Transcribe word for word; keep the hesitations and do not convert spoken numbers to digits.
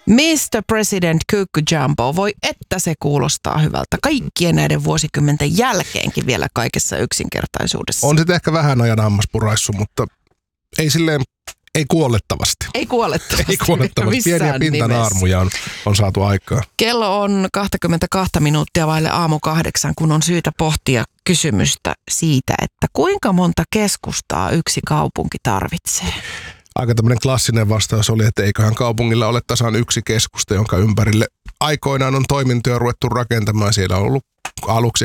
mister President Kyykky Jumbo, voi että se kuulostaa hyvältä. Kaikkien näiden vuosikymmenten jälkeenkin vielä kaikessa yksinkertaisuudessa. On sitten ehkä vähän ajan hammaspuraissu, mutta ei silleen, ei kuollettavasti. Ei kuollettavasti. Ei kuollettavasti. Pieniä pintanaarmuja on, on saatu aikaa. Kello on kaksikymmentäkaksi minuuttia vaille aamu kahdeksan, kun on syytä pohtia kysymystä siitä, että kuinka monta keskustaa yksi kaupunki tarvitsee. Aika tämmöinen klassinen vastaus oli, että eiköhän kaupungilla ole tasan yksi keskusta, jonka ympärille aikoinaan on toimintoja ruvettu rakentamaan. Siellä on ollut aluksi